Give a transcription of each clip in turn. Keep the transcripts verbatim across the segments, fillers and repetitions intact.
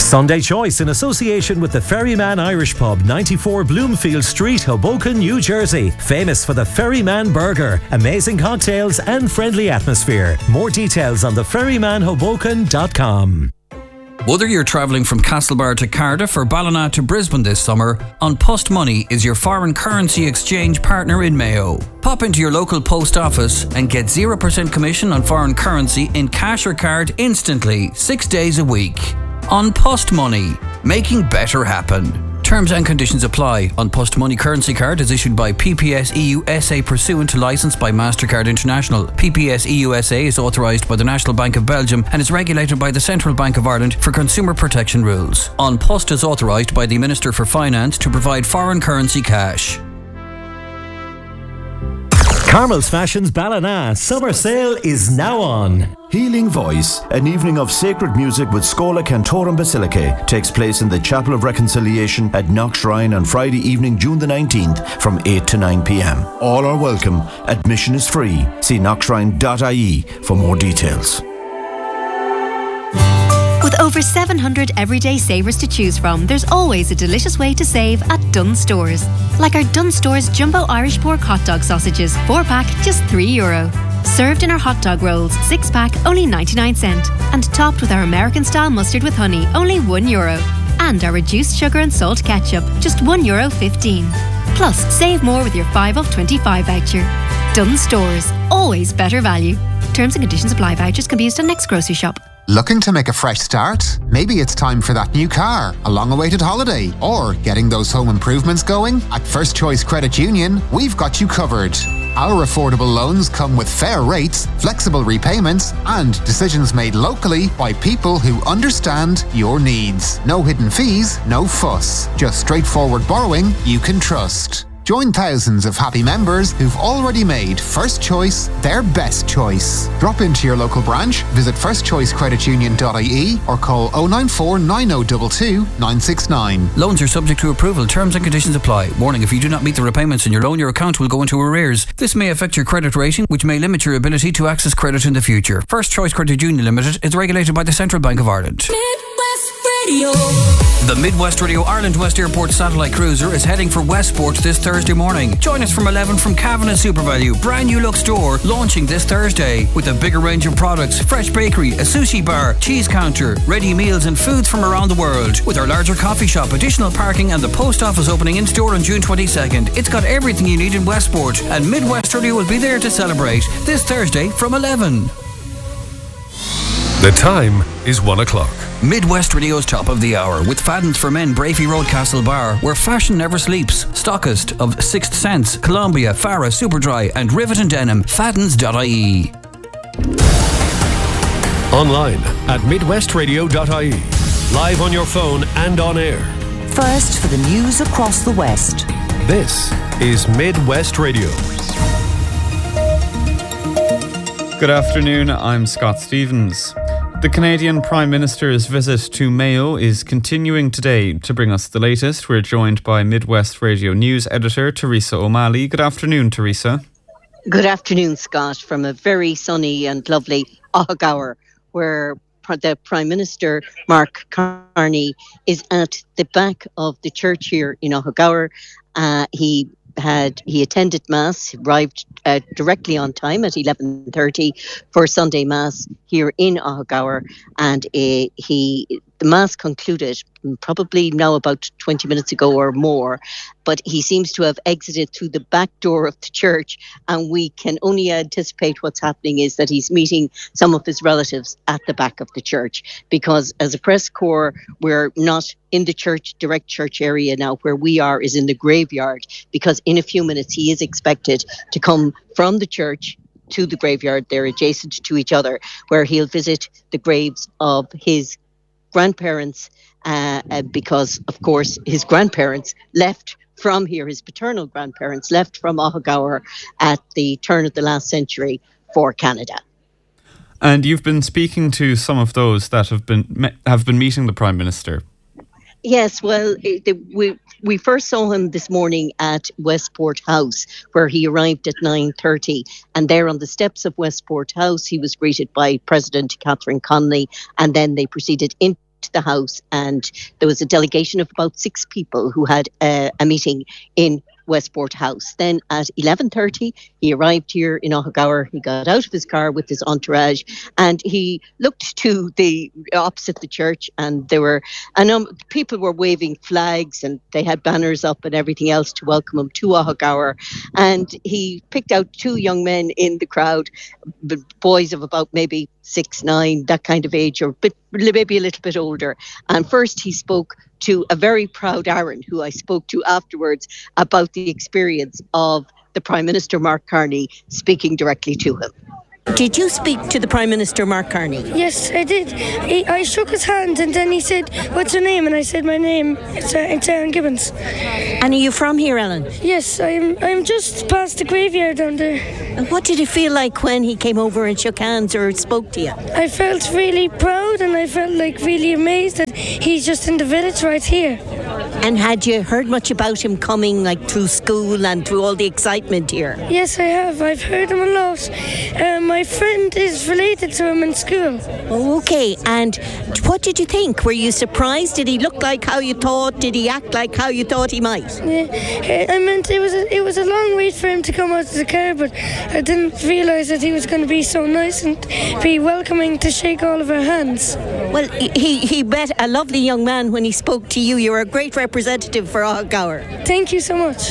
Sunday Choice in association with the Ferryman Irish Pub, ninety-four Bloomfield Street, Hoboken, New Jersey. Famous for the Ferryman Burger, amazing cocktails and friendly atmosphere. More details on the ferryman hoboken dot com. Whether you're travelling from Castlebar to Cardiff or Ballina to Brisbane this summer, An Post Money is your foreign currency exchange partner in Mayo. Pop into your local post office and get zero percent commission on foreign currency in cash or card instantly, six days a week. An Post Money, making better happen. Terms and conditions apply. An Post Money currency card is issued by P P S E U S A pursuant to licence by Mastercard International. P P S E U S A is authorised by the National Bank of Belgium and is regulated by the Central Bank of Ireland for consumer protection rules. An Post is authorised by the Minister for Finance to provide foreign currency cash. Carmel's Fashions Ballina summer sale is now on. Healing Voice, an evening of sacred music with Schola Cantorum Basilicae, takes place in the Chapel of Reconciliation at Knock Shrine on Friday evening, June the nineteenth from eight to nine p.m. All are welcome. Admission is free. See knockshrine dot I E for more details. With over seven hundred everyday savers to choose from, there's always a delicious way to save at Dunnes Stores. Like our Dunnes Stores Jumbo Irish Pork Hot Dog Sausages, four pack, just three euro. Served in our hot dog rolls, six pack, only ninety-nine cent. And topped with our American style mustard with honey, only one euro. And our reduced sugar and salt ketchup, just one euro fifteen. Plus, save more with your five off twenty-five voucher. Dunnes Stores, always better value. Terms and conditions apply. Vouchers can be used on next grocery shop. Looking to make a fresh start? Maybe it's time for that new car, a long-awaited holiday, or getting those home improvements going? At First Choice Credit Union, we've got you covered. Our affordable loans come with fair rates, flexible repayments, and decisions made locally by people who understand your needs. No hidden fees, no fuss. Just straightforward borrowing you can trust. Join thousands of happy members who've already made First Choice their best choice. Drop into your local branch, visit first choice credit union dot I E or call oh nine four nine oh two two nine six nine. Loans are subject to approval. Terms and conditions apply. Warning, if you do not meet the repayments in your loan, your account will go into arrears. This may affect your credit rating, which may limit your ability to access credit in the future. First Choice Credit Union Limited is regulated by the Central Bank of Ireland. Midwest Radio. The Midwest Radio Ireland West Airport satellite cruiser is heading for Westport this Thursday morning. Join us from eleven from Cavan and SuperValue, brand new look store, launching this Thursday with a bigger range of products, fresh bakery, a sushi bar, cheese counter, ready meals and foods from around the world. With our larger coffee shop, additional parking and the post office opening in store on June twenty-second. It's got everything you need in Westport, and Midwest Radio will be there to celebrate this Thursday from eleven. The time is one o'clock. Midwest Radio's Top of the Hour with Fadden's for Men, Brafey Road, Castlebar, where fashion never sleeps. Stockist of Sixth Sense, Columbia, Farah, Superdry and Rivet and Denim. Faddens dot I E. Online at midwest radio dot I E. Live on your phone and on air. First for the news across the West. This is Midwest Radio. Good afternoon, I'm Scott Stevens. The Canadian Prime Minister's visit to Mayo is continuing today. To bring us the latest, we're joined by Midwest Radio News editor Teresa O'Malley. Good afternoon, Teresa. Good afternoon, Scott, from a very sunny and lovely Ahagower, where the Prime Minister, Mark Carney, is at the back of the church here in Ahagower. Uh, he had he attended Mass, arrived uh, directly on time at eleven thirty for Sunday Mass here in Ahagower, and uh, he the Mass concluded probably now about twenty minutes ago or more, but he seems to have exited through the back door of the church, and we can only anticipate what's happening is that he's meeting some of his relatives at the back of the church, because as a press corps, we're not in the church, direct church area now. Where we are is in the graveyard, because in a few minutes he is expected to come from the church to the graveyard. They're adjacent to each other, where he'll visit the graves of his grandparents, uh, uh, because, of course, his grandparents left from here, his paternal grandparents left from Ahagower at the turn of the last century for Canada. And you've been speaking to some of those that have been have been meeting the Prime Minister. Yes, well, it, we we first saw him this morning at Westport House, where he arrived at nine thirty. And there on the steps of Westport House, he was greeted by President Catherine Connolly, and then they proceeded into left the House, and there was a delegation of about six people who had uh, a meeting in Westport House. Then at eleven thirty, he arrived here in Ohagower. He got out of his car with his entourage and he looked to the opposite the church, and there were and um, people were waving flags and they had banners up and everything else to welcome him to Ohagower. And he picked out two young men in the crowd, boys of about maybe six, nine, that kind of age, or bit, maybe a little bit older. And first he spoke to a very proud Aaron, who I spoke to afterwards, about the experience of the Prime Minister, Mark Carney, speaking directly to him. Did you speak to the Prime Minister, Mark Carney? Yes, I did. He, I shook his hand and then he said, "What's your name?" And I said, "My name is uh, it's Aaron Gibbons." And are you from here, Ellen? Yes, I'm I'm just past the graveyard down there. And what did it feel like when he came over and shook hands or spoke to you? I felt really proud and I felt like really amazed that he's just in the village right here. And had you heard much about him coming, like, through school and through all the excitement here? Yes, I have. I've heard him a lot. Um, my friend is related to him in school. Oh, okay. And what did you think? Were you surprised? Did he look like how you thought? Did he act like how you thought he might? Yeah, I meant it was a, it was a long wait for him to come out of the car, but I didn't realise that he was going to be so nice and be welcoming to shake all of our hands. Well, he, he met a lovely young man when he spoke to you. You were a great representative for Ohagower. Thank you so much.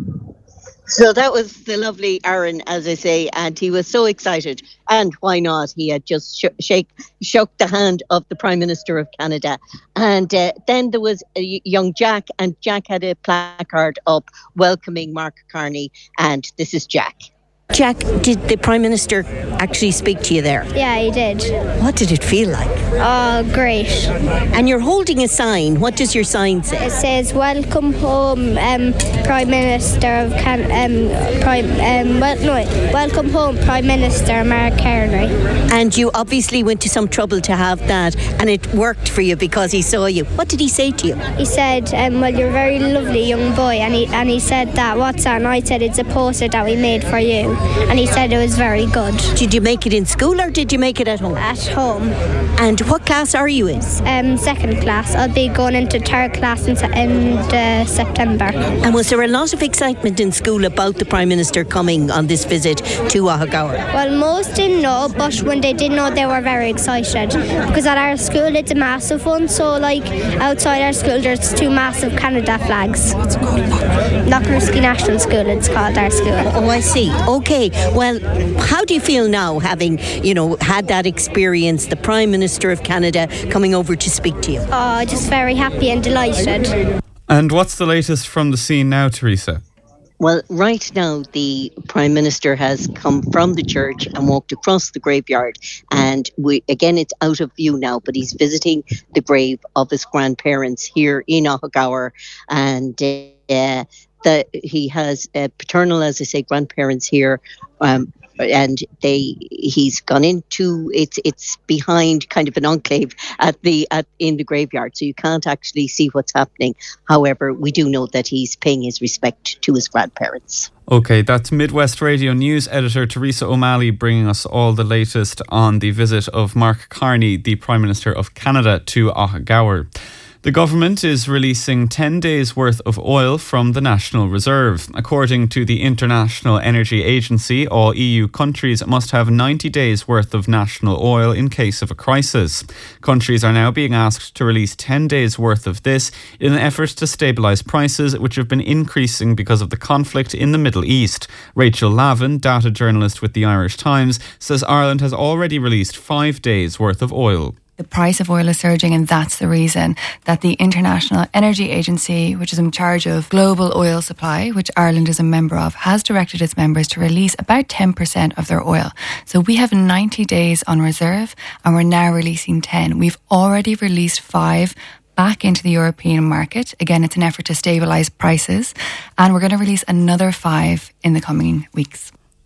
So that was the lovely Aaron, as I say, and he was so excited. And why not? He had just sh- shake, shook the hand of the Prime Minister of Canada. And uh, then there was a young Jack, and Jack had a placard up welcoming Mark Carney. And this is Jack. Jack, did the Prime Minister actually speak to you there? Yeah, he did. What did it feel like? Oh, great. And you're holding a sign. What does your sign say? It says, "Welcome home, um, Prime Minister of Can um, Prime um, well, no, Welcome home, Prime Minister Mark Carney." And you obviously went to some trouble to have that, and it worked for you because he saw you. What did he say to you? He said, um, "Well, you're a very lovely young boy," and he and he said that. What's that? And I said, "It's a poster that we made for you." And he said it was very good. Did you make it in school or did you make it at home? At home. And what class are you in? Um, second class. I'll be going into third class in, in uh, September. And was there a lot of excitement in school about the Prime Minister coming on this visit to Ohagower? Well, most didn't know, but when they did know, they were very excited. Because at our school, it's a massive one. So, like, outside our school, there's two massive Canada flags. What's it called? Knocknarsky National School, it's called our school. Oh, I see. Okay. Well, how do you feel now, having, you know, had that experience, the Prime Minister of Canada coming over to speak to you? Oh, just very happy and delighted. And what's the latest from the scene now, Teresa? Well, right now, the Prime Minister has come from the church and walked across the graveyard. And we, again, it's out of view now, but he's visiting the grave of his grandparents here in Ohagower. And uh, that he has uh, paternal, as I say, grandparents here. Um, and they he's gone into it's it's behind kind of an enclave at the at in the graveyard, so you can't actually see what's happening. However, we do know that he's paying his respect to his grandparents. Okay, that's Midwest Radio News editor Teresa O'Malley bringing us all the latest on the visit of Mark Carney, the Prime Minister of Canada, to Ohagower. The government is releasing ten days' worth of oil from the National Reserve. According to the International Energy Agency, all E U countries must have ninety days' worth of national oil in case of a crisis. Countries are now being asked to release ten days' worth of this in an effort to stabilise prices, which have been increasing because of the conflict in the Middle East. Rachel Lavin, data journalist with the Irish Times, says Ireland has already released five days' worth of oil. The price of oil is surging, and that's the reason that the International Energy Agency, which is in charge of global oil supply, which Ireland is a member of, has directed its members to release about ten percent of their oil. So we have ninety days on reserve, and we're now releasing ten. We've already released five back into the European market. Again, it's an effort to stabilise prices, and we're going to release another five in the coming weeks.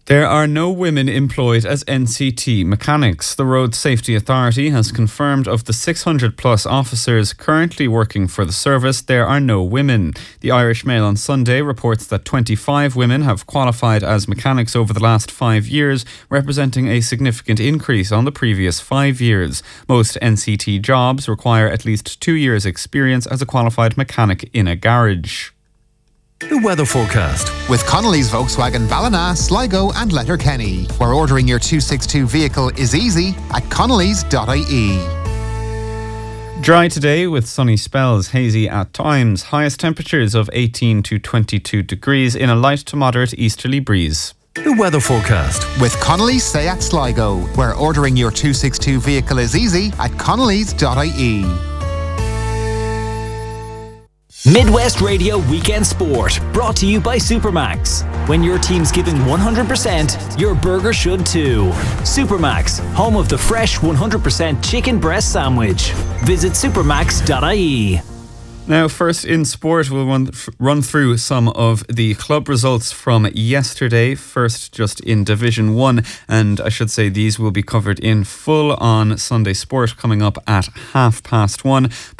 There are no women employed as N C T mechanics. The Road Safety Authority has confirmed of the six hundred plus officers currently working for the service, there are no women. The Irish Mail on Sunday reports that twenty-five women have qualified as mechanics over the last five years, representing a significant increase on the previous five years. Most N C T jobs require at least two years' experience as a qualified mechanic in a garage. The weather forecast. With Connolly's Volkswagen Ballina, Sligo and Letterkenny, where ordering your two sixty-two vehicle is easy at connellys dot I E. Dry today with sunny spells, hazy at times. Highest temperatures of eighteen to twenty-two degrees in a light to moderate easterly breeze. The weather forecast. With Connolly's Say at Sligo, where ordering your two sixty-two vehicle is easy at connellys dot I E. Midwest Radio Weekend Sport, brought to you by Supermax. When your team's giving one hundred percent, your burger should too. Supermax, home of the fresh one hundred percent chicken breast sandwich. Visit supermax dot I E. Now, first in sport, we'll run, run through some of the club results from yesterday. First, just in Division one, and I should say these will be covered in full on Sunday Sport coming up at half past one.